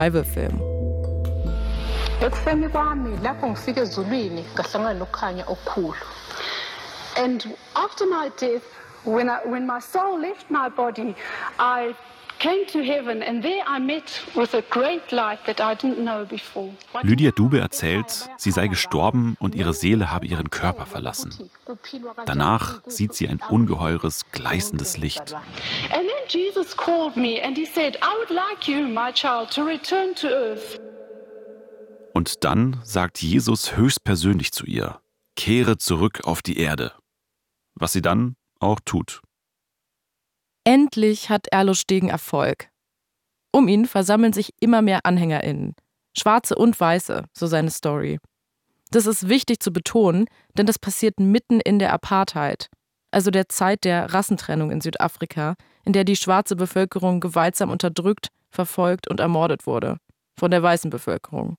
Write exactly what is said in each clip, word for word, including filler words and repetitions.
Survival-Film. Ekufeni kwami lapho ngifike ezulwini ngahlangana nokukhanya okukhulu. And after my death, when I, when my soul left my body, I came to heaven and there I met with a great light that I didn't know before. Lydia Dube erzählt, sie sei gestorben und ihre Seele habe ihren Körper verlassen. Danach sieht sie ein ungeheures, gleißendes Licht. And then Jesus called me and he said, I would like you, my child, to return to earth. Und dann sagt Jesus höchstpersönlich zu ihr: Kehre zurück auf die Erde. Was sie dann auch tut. Endlich hat Erlo Stegen Erfolg. Um ihn versammeln sich immer mehr AnhängerInnen. Schwarze und Weiße, so seine Story. Das ist wichtig zu betonen, denn das passiert mitten in der Apartheid, also der Zeit der Rassentrennung in Südafrika, in der die schwarze Bevölkerung gewaltsam unterdrückt, verfolgt und ermordet wurde. Von der weißen Bevölkerung.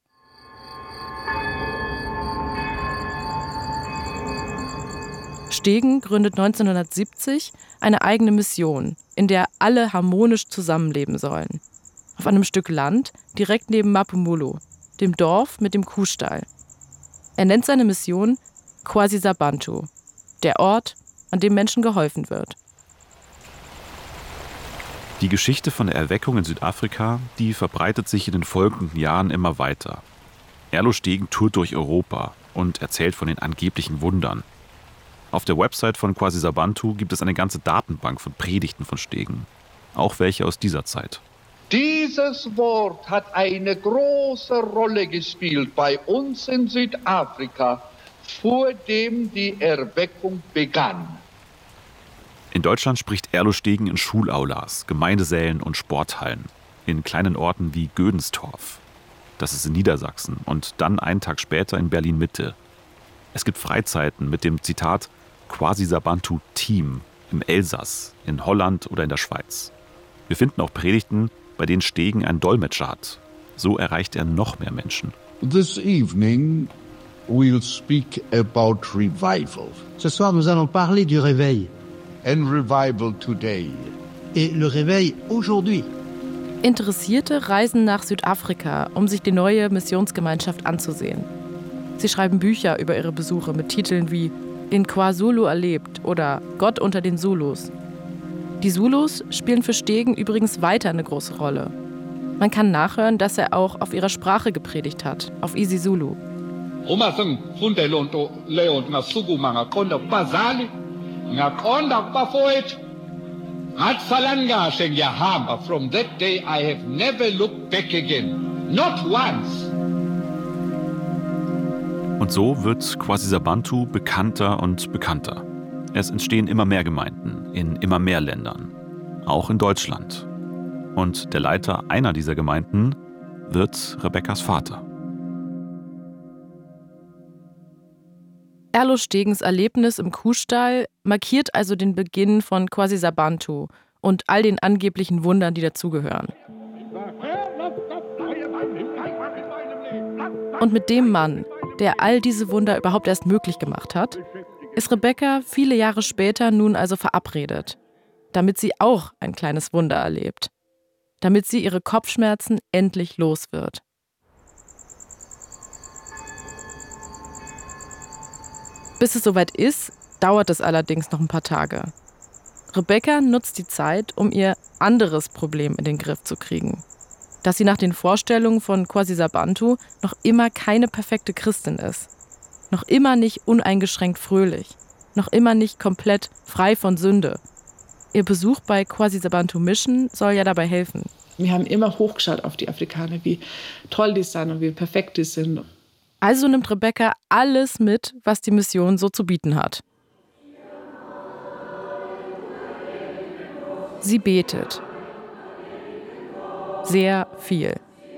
Stegen gründet neunzehnhundertsiebzig eine eigene Mission, in der alle harmonisch zusammenleben sollen. Auf einem Stück Land direkt neben Maphumulo, dem Dorf mit dem Kuhstall. Er nennt seine Mission KwaZiza-Bantu, der Ort, an dem Menschen geholfen wird. Die Geschichte von der Erweckung in Südafrika, die verbreitet sich in den folgenden Jahren immer weiter. Erlo Stegen tourt durch Europa und erzählt von den angeblichen Wundern. Auf der Website von KwaZiza-Bantu gibt es eine ganze Datenbank von Predigten von Stegen. Auch welche aus dieser Zeit. Dieses Wort hat eine große Rolle gespielt bei uns in Südafrika, vor dem die Erweckung begann. In Deutschland spricht Erlo Stegen in Schulaulas, Gemeindesälen und Sporthallen. In kleinen Orten wie Gödenstorf. Das ist in Niedersachsen. Und dann einen Tag später in Berlin-Mitte. Es gibt Freizeiten mit dem Zitat KwaZiza-Bantu-Team im Elsass, in Holland oder in der Schweiz. Wir finden auch Predigten, bei denen Stegen einen Dolmetscher hat. So erreicht er noch mehr Menschen. This evening we'll speak about revival. Ce soir nous allons parler du réveil. And revival today. Et le réveil aujourd'hui. Interessierte reisen nach Südafrika, um sich die neue Missionsgemeinschaft anzusehen. Sie schreiben Bücher über ihre Besuche mit Titeln wie In KwaZulu erlebt oder Gott unter den Zulus. Die Zulus spielen für Stegen übrigens weiter eine große Rolle. Man kann nachhören, dass er auch auf ihrer Sprache gepredigt hat, auf isiZulu. From that day I have never looked back again. Not once. Und so wird KwaZiza-Bantu bekannter und bekannter. Es entstehen immer mehr Gemeinden in immer mehr Ländern, auch in Deutschland. Und der Leiter einer dieser Gemeinden wird Rebekkas Vater. Erlo Stegens Erlebnis im Kuhstall markiert also den Beginn von KwaZiza-Bantu und all den angeblichen Wundern, die dazugehören. Und mit dem Mann, der all diese Wunder überhaupt erst möglich gemacht hat, ist Rebekka viele Jahre später nun also verabredet, damit sie auch ein kleines Wunder erlebt, damit sie ihre Kopfschmerzen endlich los wird. Bis es soweit ist, dauert es allerdings noch ein paar Tage. Rebekka nutzt die Zeit, um ihr anderes Problem in den Griff zu kriegen. Dass sie nach den Vorstellungen von KwaZiza-Bantu noch immer keine perfekte Christin ist. Noch immer nicht uneingeschränkt fröhlich. Noch immer nicht komplett frei von Sünde. Ihr Besuch bei KwaZiza-Bantu Mission soll ja dabei helfen. Wir haben immer hochgeschaut auf die Afrikaner, wie toll die sind und wie perfekt die sind. Also nimmt Rebekka alles mit, was die Mission so zu bieten hat. Sie betet. Sehr viel.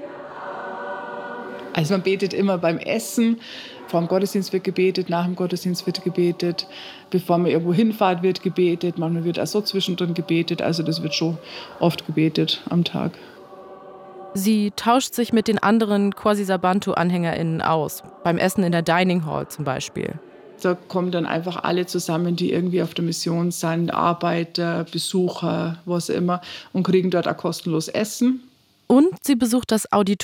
Also man betet immer beim Essen, vor dem Gottesdienst wird gebetet, nach dem Gottesdienst wird gebetet, bevor man irgendwo hinfahrt, wird gebetet, manchmal wird auch so zwischendrin gebetet, also das wird schon oft gebetet am Tag. Sie tauscht sich mit den anderen KwaZiza-Bantu-AnhängerInnen aus, beim Essen in der Dining Hall zum Beispiel. Da kommen dann einfach alle zusammen, die irgendwie auf der Mission sind, Arbeiter, Besucher, was immer, und kriegen dort auch kostenlos Essen. Und sie besucht das Auditorium